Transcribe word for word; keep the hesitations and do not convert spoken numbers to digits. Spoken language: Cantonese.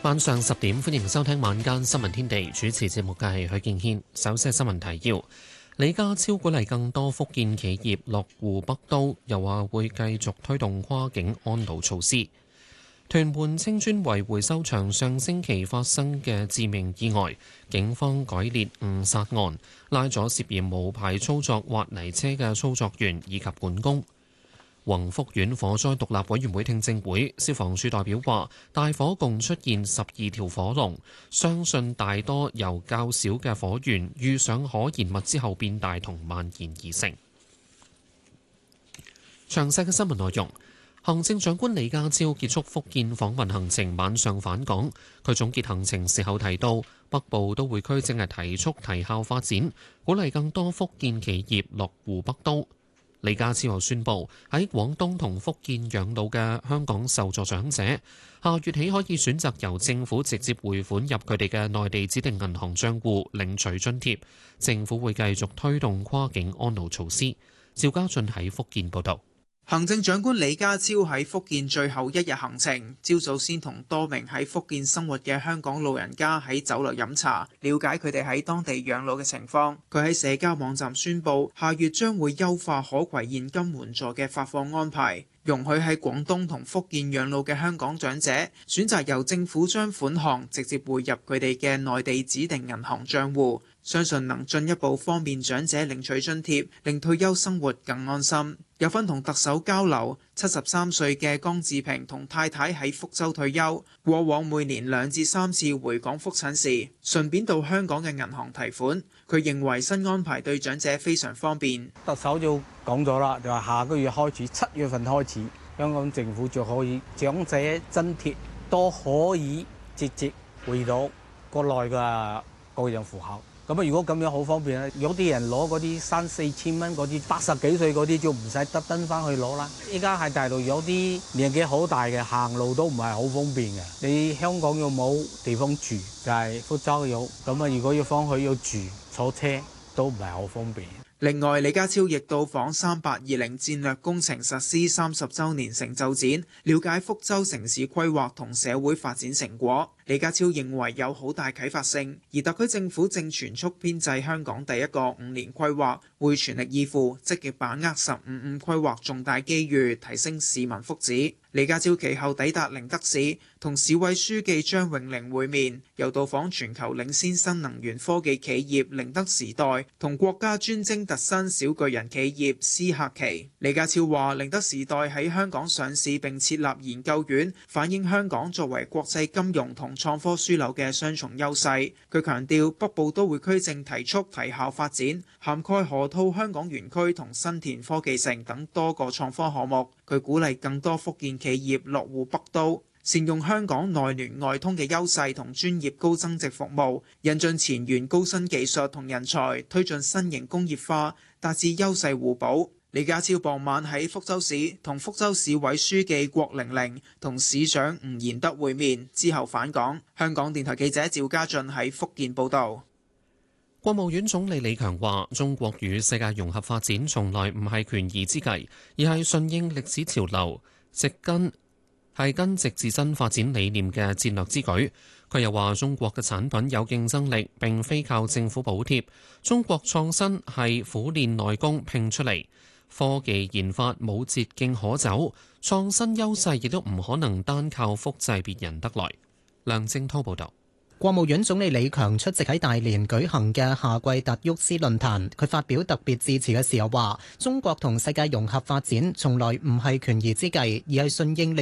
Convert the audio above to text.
晚上十點，歡迎收聽晚間新聞天地。主持節目嘅係許敬軒。首先係新聞提要：李家超鼓勵更多福建企業落戶北都，又話會繼續推動跨境安老措施。屯門青磚圍回收場上星期發生嘅致命意外，警方改列誤殺案，拉咗涉嫌無牌操作挖泥車嘅操作員以及管工。宏福苑火災獨立委員會聽證會，消防處代表話，大火共出現十二條火龍，相信大多由較少嘅火源遇上可燃物之後變大同蔓延而成。詳細嘅新聞內容，行政長官李家超結束福建訪問行程，晚上返港。佢總結行程時候提到，北部都會區正係提速提效發展，鼓勵更多福建企業落戶北都。李家超又宣布，喺廣東同福建養老嘅香港受助長者，下月起可以選擇由政府直接匯款入佢哋嘅內地指定銀行帳戶領取津貼。政府會繼續推動跨境安老措施。趙家俊喺福建報道。 行政長官李家超喺福建最後一日行程，朝早先同多名喺福建生活嘅香港老人家喺酒樓飲茶，了解佢哋喺當地養老嘅情況。佢喺社交網站宣布，下月將會優化可攜現金援助嘅發放安排，容許喺廣東同福建養老嘅香港長者選擇由政府將款項直接匯入佢哋嘅內地指定銀行帳戶，相信能進一步方便長者領取津貼，令退休生活更安心。有份同特首交流，七十三歲嘅江志平同太太喺福州退休，過往每年兩至三次回港覆診時，順便到香港嘅銀行提款。佢認為新安排對長者非常方便。 特首就講咗啦，就話下個月開始，七月份開始，香港政府就可以長者津貼都可以直接匯到國內嘅個人戶口。咁啊，如果咁樣好方便咧，有啲人攞嗰啲三四千蚊嗰啲八十幾歲嗰啲就唔使特登翻去攞啦。依家喺大陸有啲年紀好大嘅，行路都唔係好方便嘅。你香港又冇地方住，就係福州有，咁啊，如果要翻去要住坐車都唔係好方便。 另外，李家超亦到訪三八二零戰略工程實施三十週年成就展，了解福州城市規劃同社會發展成果。李家超認為有好大啟發性，而特區政府正全速編製香港第一個五年規劃，會全力以赴，積極把握十五五規劃重大機遇，提升市民福祉。李家超其後抵達寧德市，同市委書記張永寧會面，又到訪全球領先新能源科技企業寧德時代同國家專精特新小巨人企業思客奇。李家超話：寧德時代喺香港上市並設立研究院，反映香港作為國際金融同創科樞紐嘅雙重優勢。佢強調北部都會區正提速提效發展，涵蓋河套香港園區同新田科技城等多個創科項目。佢鼓勵更多福建企業落戶北都，善用香港內聯外通嘅優勢同專業高增值服務，引進前沿高新技術同人才，推進新型工業化，達至優勢互補。李家超傍晚喺福州市同福州市委書記郭玲玲同市長吳賢德會面，之後返港。香港電台記者趙家俊喺福建報道。 國務院總理李強話：中國與世界融合發展從來唔係權宜之計，而係順應歷史潮流，植根係根植自身發展理念嘅戰略之舉。佢又話：中國嘅產品有競爭力，並非靠政府補貼。中國創新係苦練內功拼出嚟，科技研發冇捷徑可走，創新優勢亦都唔可能單靠複製別人得來。梁正滔報導。 國務院總理李強出席喺大連舉行嘅夏季達沃斯論壇，佢發表特別致辭嘅時候話：中國同世界融合發展從來唔係權宜之計，而係順應